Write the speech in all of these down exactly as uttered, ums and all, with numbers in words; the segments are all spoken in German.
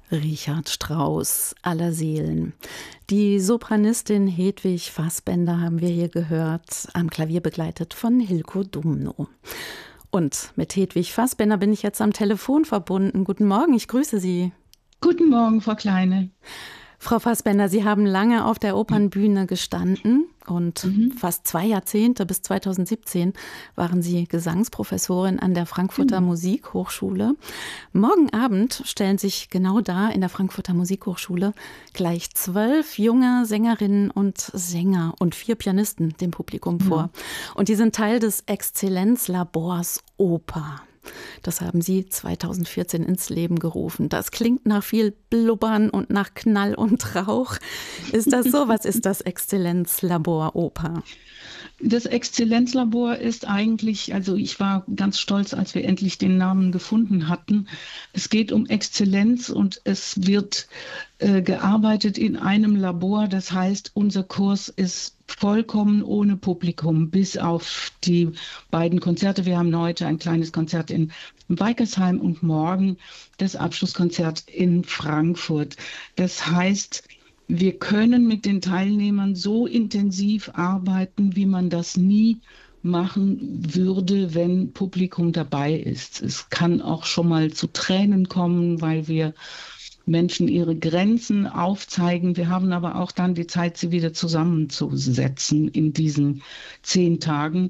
Richard Strauss, aller Seelen. Die Sopranistin Hedwig Fassbender haben wir hier gehört, am Klavier begleitet von Hilko Dumno. Und mit Hedwig Fassbender bin ich jetzt am Telefon verbunden. Guten Morgen, ich grüße Sie. Guten Morgen, Frau Kleine. Frau Fassbender, Sie haben lange auf der Opernbühne gestanden und mhm. fast zwei Jahrzehnte, bis zweitausendsiebzehn, waren Sie Gesangsprofessorin an der Frankfurter mhm. Musikhochschule. Morgen Abend stellen sich genau da in der Frankfurter Musikhochschule gleich zwölf junge Sängerinnen und Sänger und vier Pianisten dem Publikum ja. vor. Und die sind Teil des Exzellenzlabors Oper. Das haben Sie zweitausendvierzehn ins Leben gerufen. Das klingt nach viel Blubbern und nach Knall und Rauch. Ist das so? Was ist das Exzellenzlabor Oper? Das Exzellenzlabor ist eigentlich, also ich war ganz stolz, als wir endlich den Namen gefunden hatten. Es geht um Exzellenz und es wird äh, gearbeitet in einem Labor. Das heißt, unser Kurs ist vollkommen ohne Publikum, bis auf die beiden Konzerte. Wir haben heute ein kleines Konzert in Weikersheim und morgen das Abschlusskonzert in Frankfurt. Das heißt, wir können mit den Teilnehmern so intensiv arbeiten, wie man das nie machen würde, wenn Publikum dabei ist. Es kann auch schon mal zu Tränen kommen, weil wir Menschen ihre Grenzen aufzeigen. Wir haben aber auch dann die Zeit, sie wieder zusammenzusetzen in diesen zehn Tagen.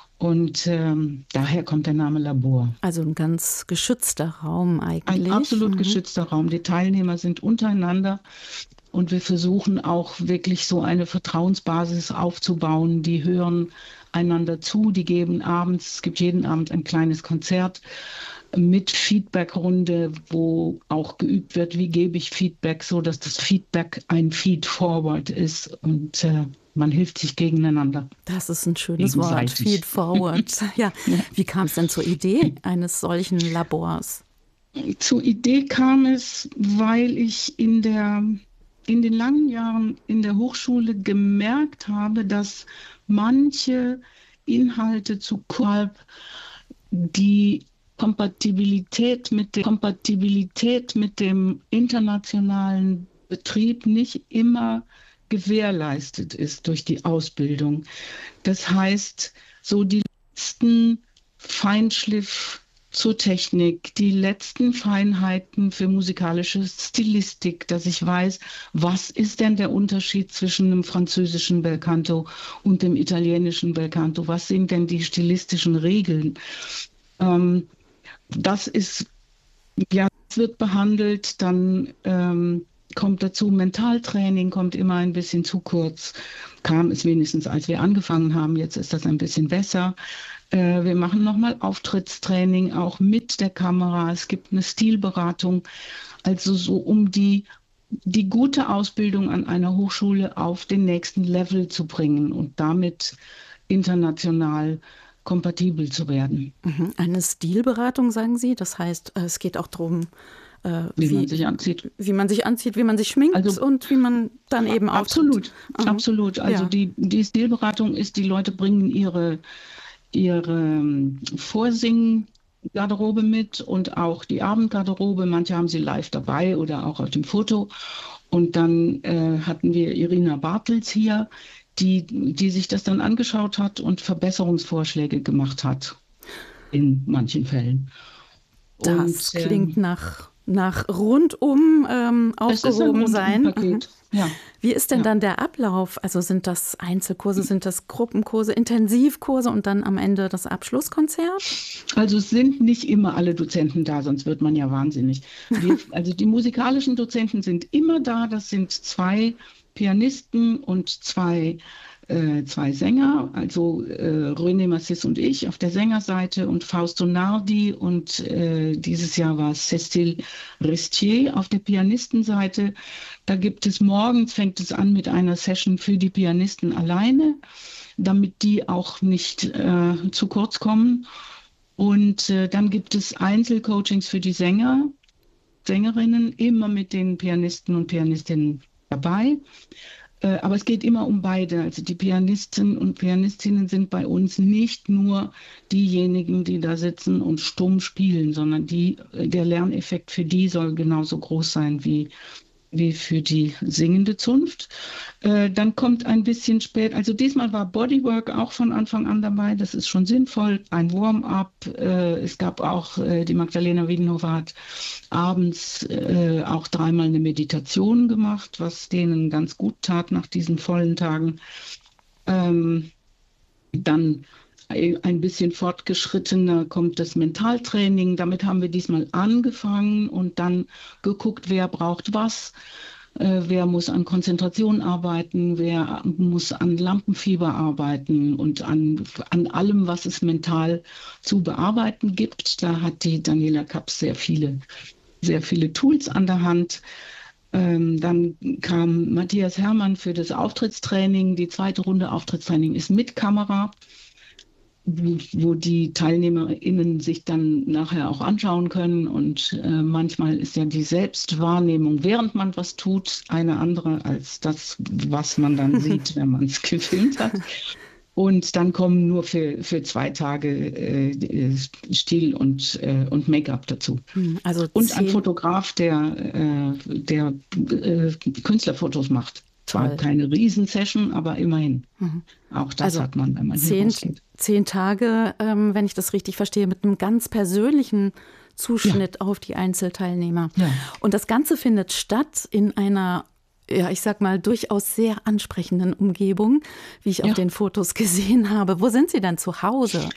Und ähm, daher kommt der Name Labor. Also ein ganz geschützter Raum eigentlich. Ein absolut mhm. geschützter Raum. Die Teilnehmer sind untereinander. Und wir versuchen auch wirklich so eine Vertrauensbasis aufzubauen. Die hören einander zu, die geben abends, es gibt jeden Abend ein kleines Konzert mit Feedbackrunde, wo auch geübt wird, wie gebe ich Feedback, so dass das Feedback ein Feed-Forward ist und äh, man hilft sich gegeneinander. Das ist ein schönes Wort, Feed-Forward. Ja. Ja. Wie kam es denn zur Idee eines solchen Labors? Zur Idee kam es, weil ich in der in den langen Jahren in der Hochschule gemerkt habe, dass manche Inhalte zu Kolb die Kompatibilität mit der Kompatibilität mit dem internationalen Betrieb nicht immer gewährleistet ist durch die Ausbildung. Das heißt, so die letzten Feinschliff zur Technik, die letzten Feinheiten für musikalische Stilistik, dass ich weiß, was ist denn der Unterschied zwischen einem französischen Belcanto und dem italienischen Belcanto? Was sind denn die stilistischen Regeln? Ähm, das ist, ja, das wird behandelt, dann ähm, kommt dazu Mentaltraining, kommt immer ein bisschen zu kurz, kam es wenigstens, als wir angefangen haben, jetzt ist das ein bisschen besser. Wir machen nochmal Auftrittstraining, auch mit der Kamera. Es gibt eine Stilberatung, also so um die, die gute Ausbildung an einer Hochschule auf den nächsten Level zu bringen und damit international kompatibel zu werden. Eine Stilberatung, sagen Sie? Das heißt, es geht auch darum, wie, wie man sich anzieht. Wie man sich anzieht, wie man sich schminkt also, und wie man dann eben absolut, auftritt. Absolut. Also ja. die, die Stilberatung ist, die Leute bringen ihre ihre Vorsing-Garderobe mit und auch die Abendgarderobe. Manche haben sie live dabei oder auch auf dem Foto. Und dann äh, hatten wir Irina Bartels hier, die, die sich das dann angeschaut hat und Verbesserungsvorschläge gemacht hat in manchen Fällen. Das und, klingt ähm, nach, nach rundum ähm, aufgehoben ein sein. Paket. Ja. Wie ist denn ja. dann der Ablauf? Also sind das Einzelkurse, sind das Gruppenkurse, Intensivkurse und dann am Ende das Abschlusskonzert? Also es sind nicht immer alle Dozenten da, sonst wird man ja wahnsinnig. Wir, also die musikalischen Dozenten sind immer da. Das sind zwei Pianisten und zwei, äh, zwei Sänger, also äh, René Massis und ich auf der Sängerseite und Fausto Nardi und äh, dieses Jahr war es Cécile Restier auf der Pianistenseite. Da gibt es morgens, fängt es an mit einer Session für die Pianisten alleine, damit die auch nicht äh, zu kurz kommen. Und äh, dann gibt es Einzelcoachings für die Sänger, Sängerinnen, immer mit den Pianisten und Pianistinnen dabei. Äh, aber es geht immer um beide. Also die Pianisten und Pianistinnen sind bei uns nicht nur diejenigen, die da sitzen und stumm spielen, sondern die, der Lerneffekt für die soll genauso groß sein wie wie für die singende Zunft. Äh, dann kommt ein bisschen spät, also diesmal war Bodywork auch von Anfang an dabei, das ist schon sinnvoll, ein Warm-up. Äh, es gab auch, äh, die Magdalena Wiedenhofer hat abends äh, auch dreimal eine Meditation gemacht, was denen ganz gut tat nach diesen vollen Tagen. Ähm, dann ein bisschen fortgeschrittener kommt das Mentaltraining. Damit haben wir diesmal angefangen und dann geguckt, wer braucht was, äh, wer muss an Konzentration arbeiten, wer muss an Lampenfieber arbeiten und an, an allem, was es mental zu bearbeiten gibt. Da hat die Daniela Kaps sehr viele, sehr viele Tools an der Hand. Ähm, dann kam Matthias Hermann für das Auftrittstraining. Die zweite Runde Auftrittstraining ist mit Kamera, wo die TeilnehmerInnen sich dann nachher auch anschauen können. Und äh, manchmal ist ja die Selbstwahrnehmung, während man was tut, eine andere als das, was man dann sieht, wenn man es gefilmt hat. Und dann kommen nur für, für zwei Tage äh, Stil und, äh, und Make-up dazu. Also und ein Fotograf, der, äh, der äh, Künstlerfotos macht. Zwar Toll. Keine Riesensession, aber immerhin. Mhm. Auch das also hat man, wenn man zehn, zehn Tage, ähm, wenn ich das richtig verstehe, mit einem ganz persönlichen Zuschnitt ja. auf die Einzelteilnehmer. Ja. Und das Ganze findet statt in einer, ja, ich sag mal, durchaus sehr ansprechenden Umgebung, wie ich ja. auf den Fotos gesehen habe. Wo sind Sie denn zu Hause?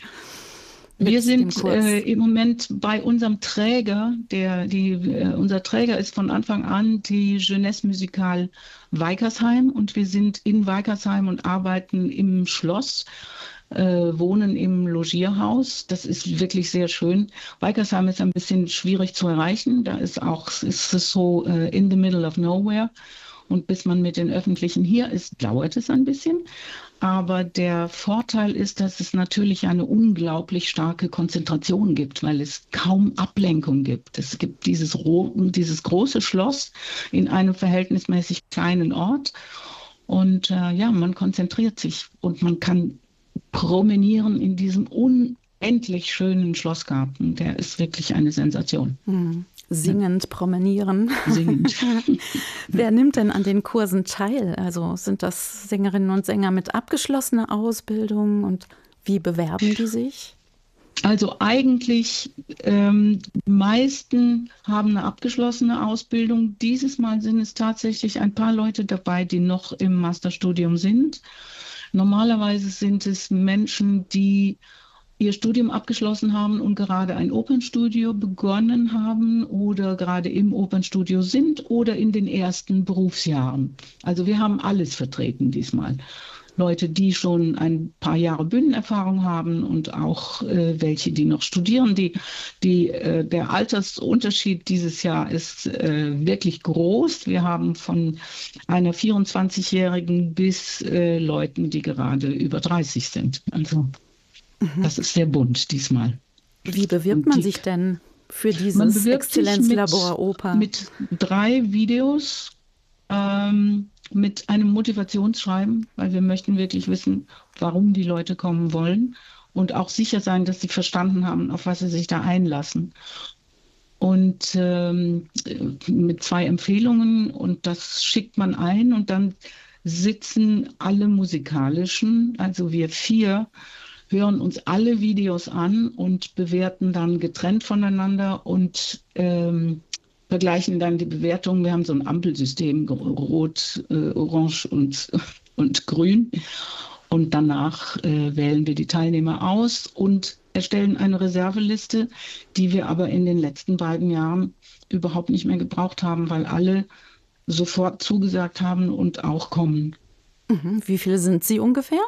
Wir sind äh, im Moment bei unserem Träger, der, die, äh, unser Träger ist von Anfang an die Jeunesse Musicale Weikersheim und wir sind in Weikersheim und arbeiten im Schloss, äh, wohnen im Logierhaus. Das ist wirklich sehr schön. Weikersheim ist ein bisschen schwierig zu erreichen. Da ist auch, ist es so äh, in the middle of nowhere. Und bis man mit den Öffentlichen hier ist, dauert es ein bisschen. Aber der Vorteil ist, dass es natürlich eine unglaublich starke Konzentration gibt, weil es kaum Ablenkung gibt. Es gibt dieses, dieses große Schloss in einem verhältnismäßig kleinen Ort. Und äh, ja, man konzentriert sich und man kann promenieren in diesem unendlich schönen Schlossgarten. Der ist wirklich eine Sensation. Hm. Singend promenieren. Singend. Wer nimmt denn an den Kursen teil? Also sind das Sängerinnen und Sänger mit abgeschlossener Ausbildung und wie bewerben die sich? Also eigentlich, ähm, die meisten haben eine abgeschlossene Ausbildung. Dieses Mal sind es tatsächlich ein paar Leute dabei, die noch im Masterstudium sind. Normalerweise sind es Menschen, die ihr Studium abgeschlossen haben und gerade ein Opernstudio begonnen haben oder gerade im Opernstudio sind oder in den ersten Berufsjahren. Also wir haben alles vertreten diesmal. Leute, die schon ein paar Jahre Bühnenerfahrung haben und auch äh, welche, die noch studieren. Die, die, äh, der Altersunterschied dieses Jahr ist äh, wirklich groß. Wir haben von einer vierundzwanzigjährigen bis äh, Leuten, die gerade über dreißig sind. Also das ist sehr bunt diesmal. Wie bewirbt man die, sich denn für dieses Exzellenzlabor Oper? Mit drei Videos, ähm, mit einem Motivationsschreiben, weil wir möchten wirklich wissen, warum die Leute kommen wollen und auch sicher sein, dass sie verstanden haben, auf was sie sich da einlassen. Und ähm, mit zwei Empfehlungen und das schickt man ein und dann sitzen alle musikalischen, also wir vier, hören uns alle Videos an und bewerten dann getrennt voneinander und ähm, vergleichen dann die Bewertungen. Wir haben so ein Ampelsystem, rot, äh, orange und, und grün. Und danach äh, wählen wir die Teilnehmer aus und erstellen eine Reserveliste, die wir aber in den letzten beiden Jahren überhaupt nicht mehr gebraucht haben, weil alle sofort zugesagt haben und auch kommen. Mhm. Wie viele sind Sie ungefähr?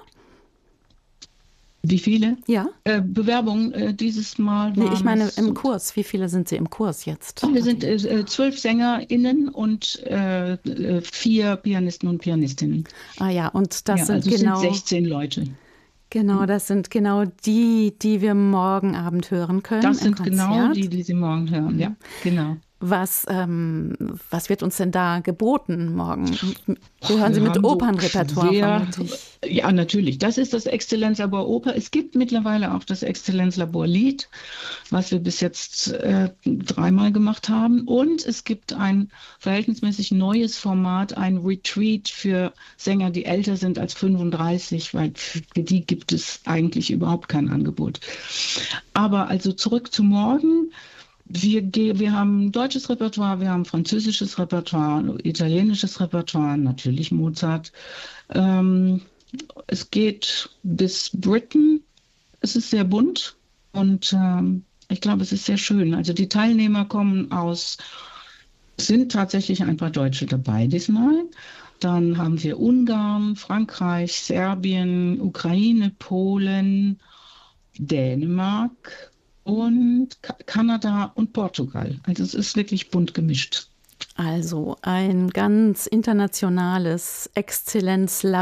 Wie viele? Ja. Äh, Bewerbungen äh, dieses Mal waren nee, ich meine im Kurs. Wie viele sind Sie im Kurs jetzt? Wir sind äh, zwölf SängerInnen und äh, vier Pianisten und Pianistinnen. Ah ja, und das ja, sind also genau sind sechzehn Leute. Genau, das sind genau die, die wir morgen Abend hören können. Das sind genau die, die Sie morgen hören, ja, genau. Was, ähm, was wird uns denn da geboten morgen? Wir hören Wir Sie mit haben so Opernrepertoire schwer- vermutlich. Ja, natürlich. Das ist das Exzellenzlabor Oper. Es gibt mittlerweile auch das Exzellenzlabor Lied, was wir bis jetzt äh, dreimal gemacht haben. Und es gibt ein verhältnismäßig neues Format, ein Retreat für Sänger, die älter sind als fünfunddreißig, weil für die gibt es eigentlich überhaupt kein Angebot. Aber also zurück zu morgen. Wir, ge- wir haben deutsches Repertoire, wir haben französisches Repertoire, italienisches Repertoire, natürlich Mozart. Ähm, es geht bis Britain. Es ist sehr bunt und ähm, ich glaube, es ist sehr schön. Also die Teilnehmer kommen aus, es sind tatsächlich ein paar Deutsche dabei diesmal. Dann haben wir Ungarn, Frankreich, Serbien, Ukraine, Polen, Dänemark und Ka- Kanada und Portugal. Also es ist wirklich bunt gemischt. Also ein ganz internationales Exzellenzlabor.